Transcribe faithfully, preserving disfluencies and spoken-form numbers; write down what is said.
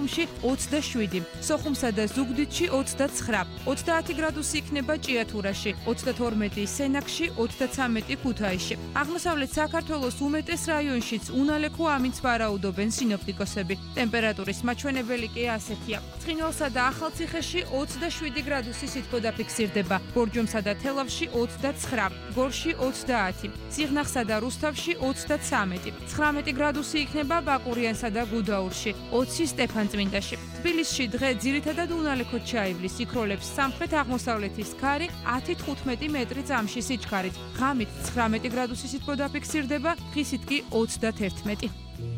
ბათუმში ოცდაშვიდი, სოხუმსა და ზუგდიდში ოცდაცხრა, ოცდაათი გრადუსი იქნება ჭიათურაში, ოცდათორმეტი სენაკში, ოცდაცამეტი ქუთაისში. აღმოსავლეთ საქართველოს უმეტეს რაიონშიც უნალექო ამინდს ვარაუდობენ სინოპტიკოსები. ტემპერატურის მაჩვენებელი კი ასეთია. ცხინვალსა და ახალციხეში ოცდაშვიდი გრადუსი სითბო დაფიქსირდება, ბორჯომსა და თელავში ოცდაცხრა, გორში ოცდაათი, სიღნაღსა და რუსთავში ოცდაცამეტი, ცხრამეტი გრადუსი იქნება ბაკურიანსა და გუდაურში, ოცი სტეფანწმინდაში. თბილისში დღე ძირითადად უნალექოდ ჩაივლის, იქროლებს სამხრეთ-აღმოსავლეთის ქარი ათი თხუთმეტი მეტრი წამში სიჩქარით. ღამით ცხრამეტი გრადუსი სითბო დაფიქსირდება, დღისით კი ოცდათერთმეტი.